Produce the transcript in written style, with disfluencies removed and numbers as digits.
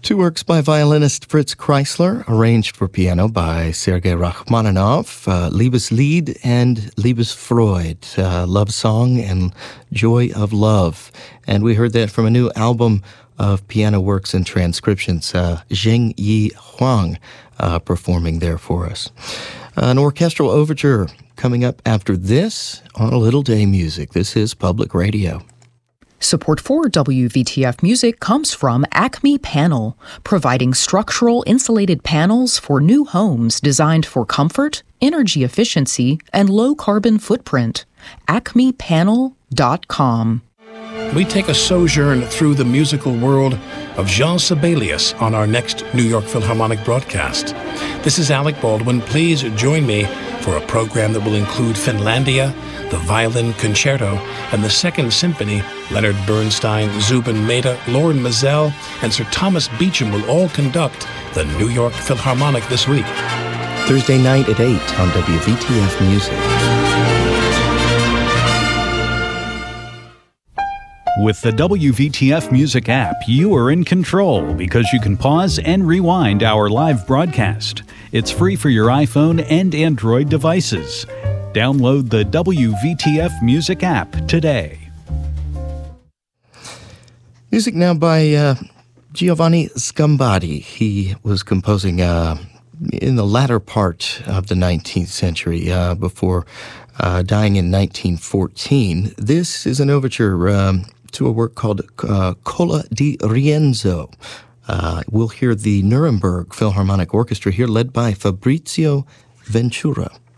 Two works by violinist Fritz Kreisler, arranged for piano by Sergei Rachmaninoff, Liebeslied and Liebesfreude, Love Song and Joy of Love. And we heard that from a new album of piano works and transcriptions, Zheng Yi Huang performing there for us. An orchestral overture coming up after this on A Little Day Music. This is Public Radio. Support for WVTF Music comes from Acme Panel, providing structural insulated panels for new homes designed for comfort, energy efficiency, and low carbon footprint. acmepanel.com. We take a sojourn through the musical world of Jean Sibelius on our next New York Philharmonic broadcast. This is Alec Baldwin. Please join me for a program that will include Finlandia, the Violin Concerto, and the Second Symphony. Leonard Bernstein, Zubin Mehta, Lauren Mazel, and Sir Thomas Beecham will all conduct the New York Philharmonic this week. Thursday night at 8 on WVTF Music. With the WVTF Music app, you are in control because you can pause and rewind our live broadcast. It's free for your iPhone and Android devices. Download the WVTF Music app today. Music now by Giovanni Scambati. He was composing in the latter part of the 19th century before dying in 1914. This is an overture to a work called Cola di Rienzo. We'll hear the Nuremberg Philharmonic Orchestra here led by Fabrizio Ventura.